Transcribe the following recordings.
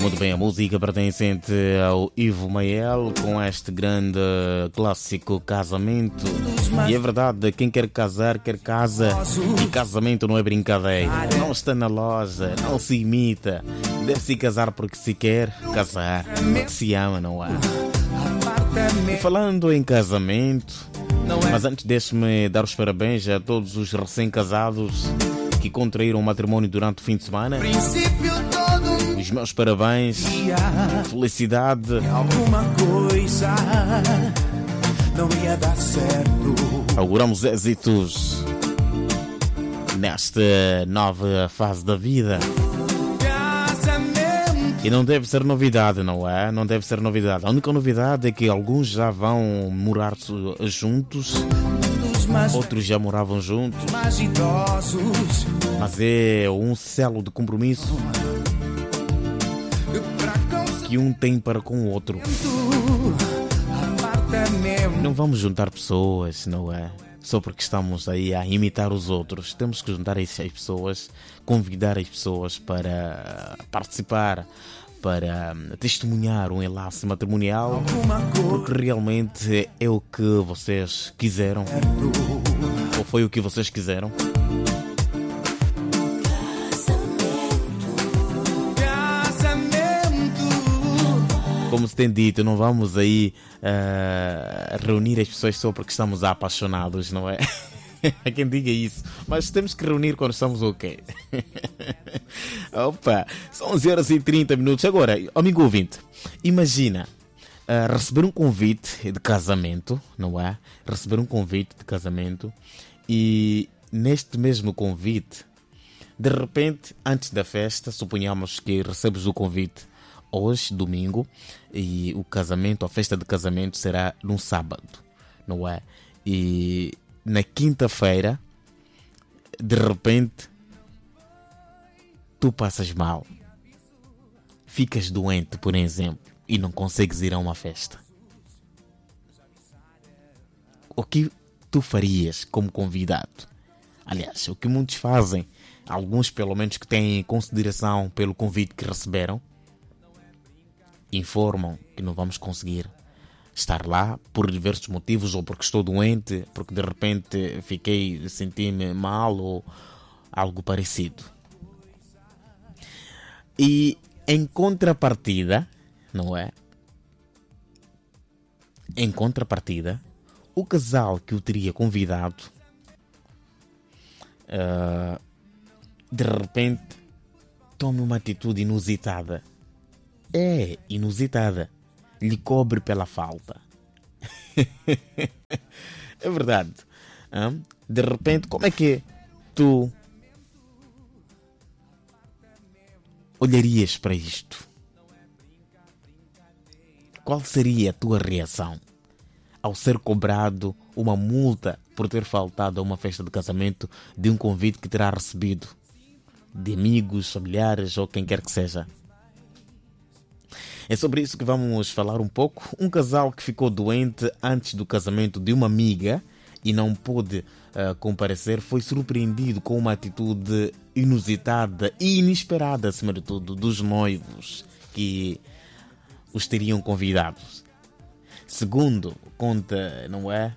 Muito bem, a música pertencente ao Ivo Mael com este grande clássico Casamento. E é verdade, quem quer casar, quer casa. E casamento não é brincadeira. Não está na loja, não se imita. Deve-se casar porque se quer casar, porque se ama, não há. E falando em casamento, mas antes deixe-me dar os parabéns a todos os recém-casados que contraíram o matrimônio durante o fim de semana. Os meus parabéns, felicidade. Alguma coisa não ia dar certo. Auguramos êxitos nesta nova fase da vida. E não deve ser novidade, não é? Não deve ser novidade. A única novidade é que alguns já vão morar juntos, outros já moravam juntos. Mas é um selo de compromisso que um tem para com o outro. Não vamos juntar pessoas, não é? Só porque estamos aí a imitar os outros. Temos que juntar as pessoas, convidar as pessoas para participar, para testemunhar um enlace matrimonial, porque realmente é o que vocês quiseram, ou foi o que vocês quiseram. Como se tem dito, não vamos aí reunir as pessoas só porque estamos apaixonados, não é? Há quem diga isso, mas temos que reunir quando estamos ok. Opa, são 11h30. Agora, amigo ouvinte, imagina receber um convite de casamento, não é? Receber um convite de casamento e neste mesmo convite, de repente, antes da festa, suponhamos que recebes o convite hoje, domingo, e o casamento, a festa de casamento será num sábado, não é? E na quinta-feira, de repente, tu passas mal, ficas doente, por exemplo, e não consegues ir a uma festa. O que tu farias como convidado? Aliás, o que muitos fazem, alguns pelo menos que têm consideração pelo convite que receberam, informam que não vamos conseguir estar lá por diversos motivos, ou porque estou doente, porque de repente senti-me mal ou algo parecido. E em contrapartida, não é? Em contrapartida, o casal que o teria convidado de repente toma uma atitude inusitada. É inusitada. Lhe cobre pela falta. É verdade. De repente, como é que tu olharias para isto? Qual seria a tua reação ao ser cobrado uma multa por ter faltado a uma festa de casamento de um convite que terá recebido de amigos, familiares ou quem quer que seja? É sobre isso que vamos falar um pouco. Um casal que ficou doente antes do casamento de uma amiga e não pôde comparecer foi surpreendido com uma atitude inusitada e inesperada, acima de tudo, dos noivos que os teriam convidados. Segundo conta, não é?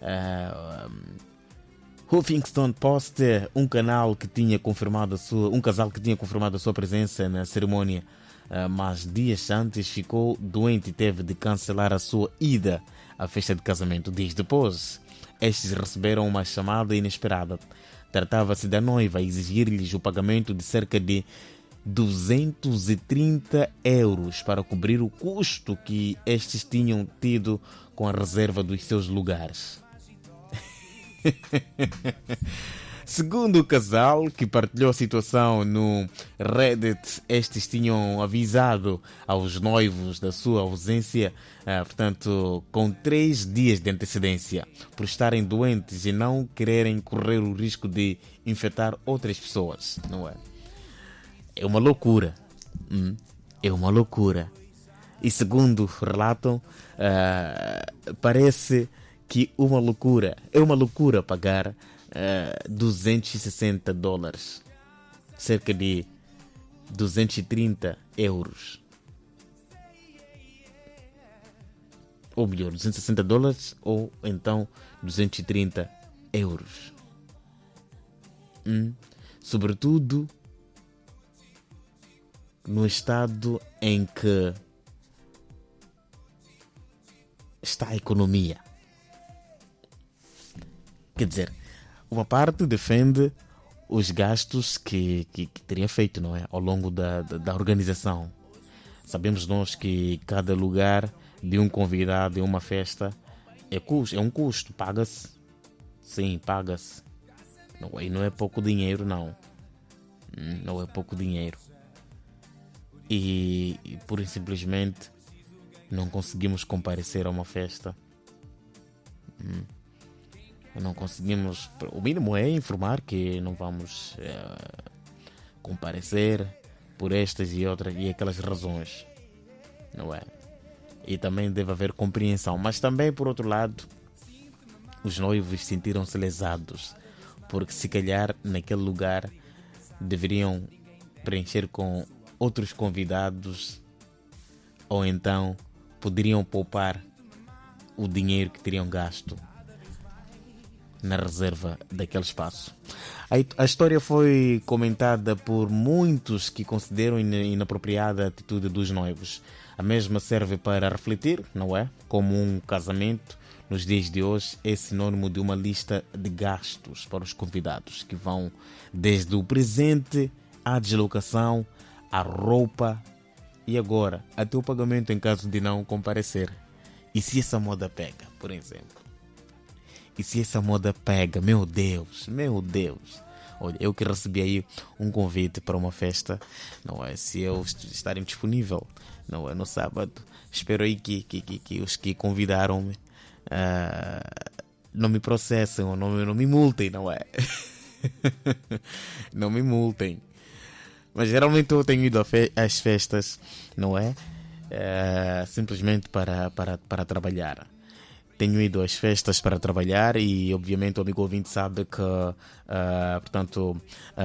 Huffington Post, um casal que tinha confirmado a sua presença na cerimônia, mas dias antes ficou doente e teve de cancelar a sua ida à festa de casamento. Dias depois, estes receberam uma chamada inesperada. Tratava-se da noiva a exigir-lhes o pagamento de cerca de 230 euros para cobrir o custo que estes tinham tido com a reserva dos seus lugares. Segundo o casal que partilhou a situação no Reddit, estes tinham avisado aos noivos da sua ausência, portanto, com 3 dias de antecedência, por estarem doentes e não quererem correr o risco de infectar outras pessoas, não é? É uma loucura. É uma loucura. E segundo relatam, parece que é uma loucura pagar $260, cerca de 230 euros ou melhor, $260 ou então 230 euros. Sobretudo no estado em que está a economia. Quer dizer, uma parte defende os gastos que teria feito, não é? Ao longo da organização. Sabemos nós que cada lugar de um convidado em uma festa é um custo, paga-se. Sim, paga-se. Não é pouco dinheiro, não. Não é pouco dinheiro. E pura e simplesmente não conseguimos comparecer a uma festa. Não conseguimos. O mínimo é informar que não vamos comparecer por estas e outras e aquelas razões, não é? E também deve haver compreensão, mas também por outro lado os noivos sentiram-se lesados, porque se calhar naquele lugar deveriam preencher com outros convidados, ou então poderiam poupar o dinheiro que teriam gasto na reserva daquele espaço. A história foi comentada por muitos que consideram inapropriada a atitude dos noivos. A mesma serve para refletir, não é? Como um casamento nos dias de hoje é sinônimo de uma lista de gastos para os convidados, que vão desde o presente à deslocação, à roupa e agora até o pagamento em caso de não comparecer. E se essa moda pega, por exemplo? E se essa moda pega, meu Deus. Olha, eu que recebi aí um convite para uma festa, não é? Se eu estarem disponível, não é? No sábado, espero aí que os que convidaram-me não me processem ou não me multem, não é? Não me multem. Mas geralmente eu tenho ido às festas, não é? Simplesmente para trabalhar. Tenho ido às festas para trabalhar e obviamente o amigo ouvinte sabe que portanto,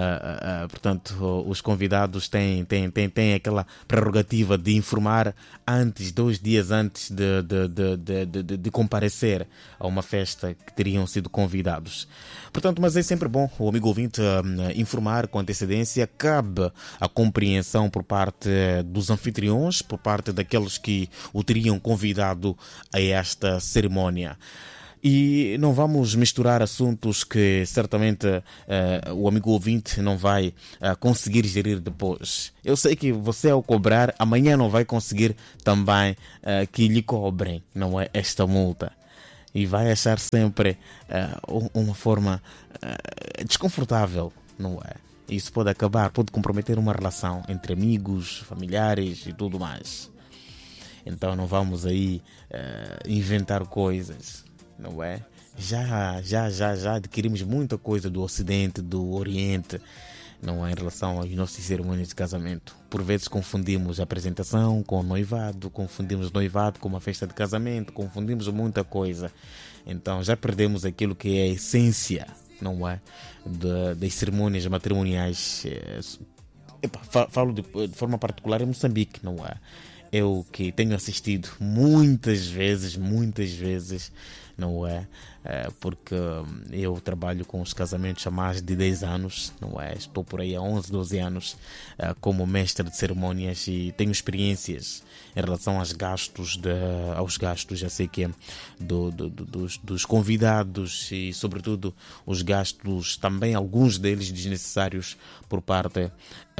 os convidados têm aquela prerrogativa de informar 2 dias antes de comparecer a uma festa que teriam sido convidados. Portanto, mas é sempre bom o amigo ouvinte informar com antecedência. Cabe a compreensão por parte dos anfitriões, por parte daqueles que o teriam convidado a esta cerimónia. E não vamos misturar assuntos que certamente o amigo ouvinte não vai conseguir gerir depois. Eu sei que você, ao cobrar, amanhã não vai conseguir também que lhe cobrem, não é, esta multa. E vai achar sempre uma forma desconfortável, não é? Isso pode comprometer uma relação entre amigos, familiares e tudo mais. Então não vamos aí inventar coisas, não é? Já adquirimos muita coisa do Ocidente, do Oriente, não é? Em relação às nossas cerimônias de casamento. Por vezes confundimos a apresentação com o noivado, confundimos noivado com uma festa de casamento, confundimos muita coisa. Então já perdemos aquilo que é a essência, não é? Das cerimônias matrimoniais. Falo de forma particular em Moçambique, não é? Eu que tenho assistido muitas vezes, não é? Porque eu trabalho com os casamentos há mais de 10 anos, não é? Estou por aí há 11, 12 anos como mestre de cerimônias e tenho experiências em relação aos gastos, já sei que é dos convidados e sobretudo os gastos, também alguns deles desnecessários por parte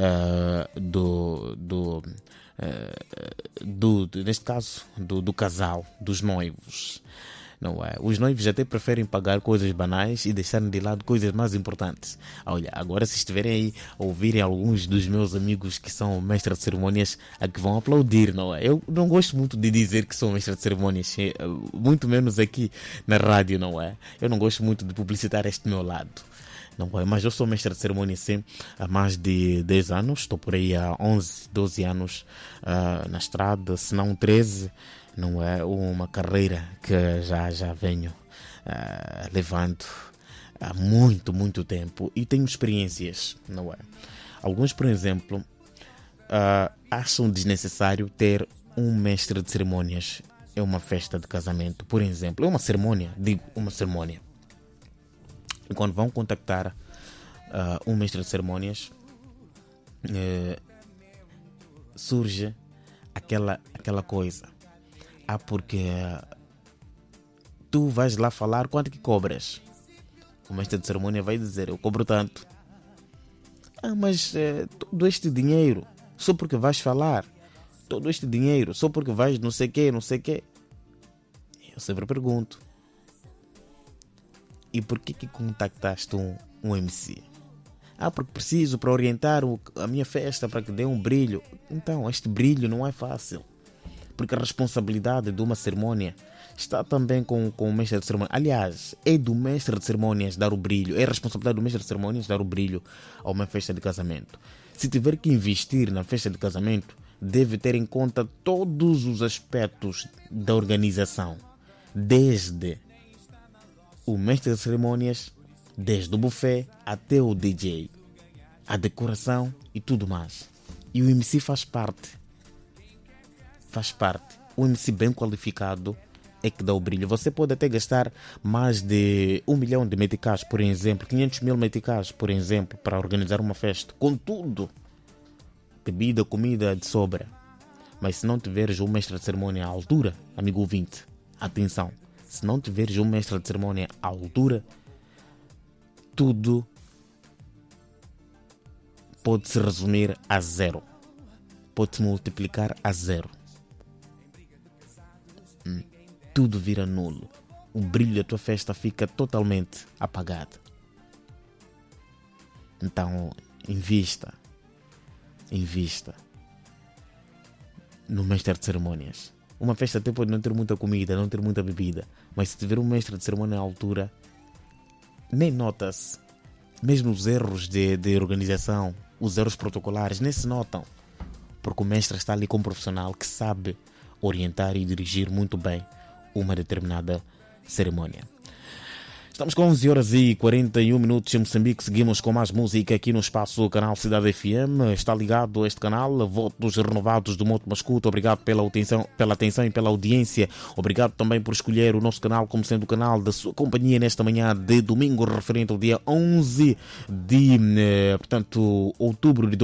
neste caso do casal, dos noivos, não é? Os noivos até preferem pagar coisas banais e deixarem de lado coisas mais importantes. Olha, agora se estiverem aí a ouvirem alguns dos meus amigos que são mestres de cerimônias, a que vão aplaudir, não é? Eu não gosto muito de dizer que sou mestre de cerimônias, muito menos aqui na rádio, não é? Eu não gosto muito de publicitar este meu lado. Não é, mas eu sou mestre de cerimônia sim, há mais de 10 anos, estou por aí há 11, 12 anos na estrada, se não 13, não é? Uma carreira que já venho levando há muito tempo e tenho experiências, não é? Alguns, por exemplo, acham desnecessário ter um mestre de cerimônias é uma festa de casamento, por exemplo, é uma cerimônia, digo uma cerimônia. E quando vão contactar um mestre de cerimônias, surge aquela coisa. Porque tu vais lá falar quanto que cobras. O mestre de cerimônia vai dizer, eu cobro tanto. Mas todo este dinheiro, só porque vais falar, todo este dinheiro, só porque vais não sei quê. Eu sempre pergunto, e por que contactaste um MC? Porque preciso para orientar a minha festa, para que dê um brilho. Então, este brilho não é fácil, porque a responsabilidade de uma cerimônia está também com o mestre de cerimônia. Aliás, é do mestre de cerimônias dar o brilho, é a responsabilidade do mestre de cerimônias dar o brilho a uma festa de casamento. Se tiver que investir na festa de casamento, deve ter em conta todos os aspectos da organização, desde o mestre de cerimônias, desde o buffet até o DJ, a decoração e tudo mais. E o MC faz parte. O MC bem qualificado é que dá o brilho. Você pode até gastar mais de 1 milhão de meticais, por exemplo, 500 mil meticais, por exemplo, para organizar uma festa. Contudo, bebida, comida de sobra. Mas se não tiveres um mestre de cerimônia à altura, amigo ouvinte, atenção, se não tiveres um mestre de cerimônia à altura, tudo pode se resumir a zero. Pode se multiplicar a zero. Tudo vira nulo. O brilho da tua festa fica totalmente apagado. Então, invista no mestre de cerimônias. Uma festa até pode não ter muita comida, não ter muita bebida, mas se tiver um mestre de cerimônia à altura, nem nota-se. Mesmo os erros de organização, os erros protocolares, nem se notam, porque o mestre está ali como profissional que sabe orientar e dirigir muito bem uma determinada cerimônia. Estamos com 11h41 em Moçambique. Seguimos com mais música aqui no espaço canal Cidade FM. Está ligado a este canal. Votos renovados do Moto Mascuto. Obrigado pela atenção e pela audiência. Obrigado também por escolher o nosso canal como sendo o canal da sua companhia nesta manhã de domingo, referente ao dia 11 de outubro de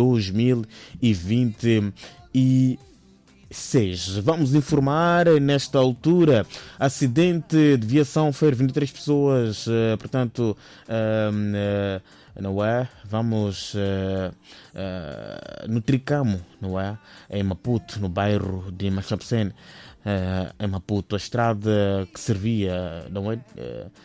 2026. Vamos informar nesta altura: acidente de viação, fere 23 pessoas, não é? Vamos no Tricamo, não é? Em Maputo, no bairro de Machapsen, em Maputo. A estrada que servia, não é?